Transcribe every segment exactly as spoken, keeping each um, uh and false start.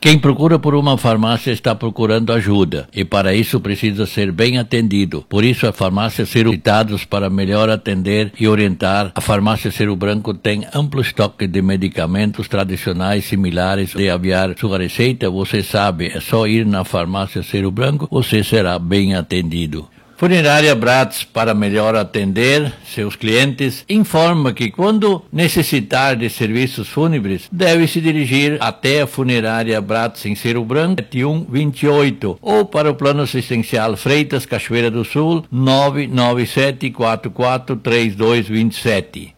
Quem procura por uma farmácia está procurando ajuda e para isso precisa ser bem atendido. Por isso a farmácia Ciro citados para melhor atender e orientar. A farmácia Ciro Branco tem amplo estoque de medicamentos tradicionais similares. De aviar sua receita, você sabe, é só ir na farmácia Ciro Branco, você será bem atendido. Funerária Bratz, para melhor atender seus clientes, informa que quando necessitar de serviços fúnebres, deve se dirigir até a Funerária Bratz em Ciro Branco, sete um dois oito, ou para o Plano Assistencial Freitas, Cachoeira do Sul, nove nove sete quatro quatro três dois dois sete.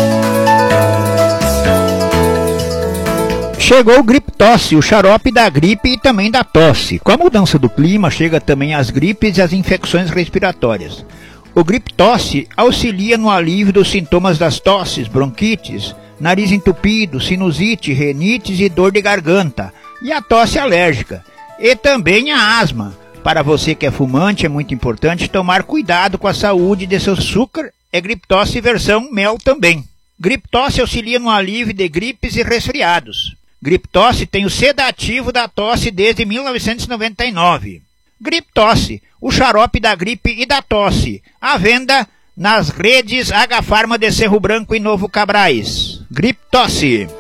Chegou o Griptosse, o xarope da gripe e também da tosse. Com a mudança do clima, chega também as gripes e as infecções respiratórias. O Griptosse auxilia no alívio dos sintomas das tosses, bronquites, nariz entupido, sinusite, renites e dor de garganta, e a tosse alérgica, e também a asma. Para você que é fumante, é muito importante tomar cuidado com a saúde de seu açúcar. É Griptosse versão mel também. Griptosse auxilia no alívio de gripes e resfriados. Griptosse tem o sedativo da tosse desde mil novecentos e noventa e nove. Griptosse, o xarope da gripe e da tosse. À venda nas redes H-Farma de Cerro Branco e Novo Cabrais. Griptosse.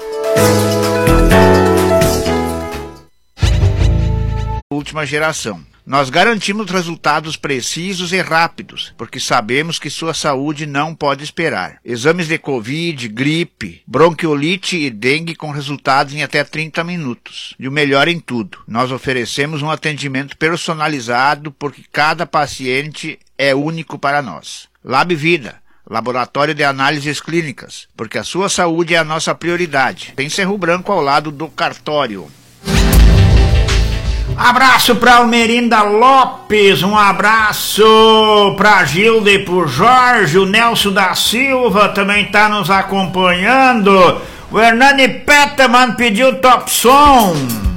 Última geração. Nós garantimos resultados precisos e rápidos, porque sabemos que sua saúde não pode esperar. Exames de Covid, gripe, bronquiolite e dengue com resultados em até trinta minutos. E o melhor em tudo, nós oferecemos um atendimento personalizado, porque cada paciente é único para nós. Lab Vida, Laboratório de Análises Clínicas, porque a sua saúde é a nossa prioridade. Tem Cerro Branco ao lado do cartório. Abraço para Almerinda Lopes, um abraço para Gilda e pro Jorge, o Nelson da Silva também está nos acompanhando, o Hernani Peterman pediu Top Som.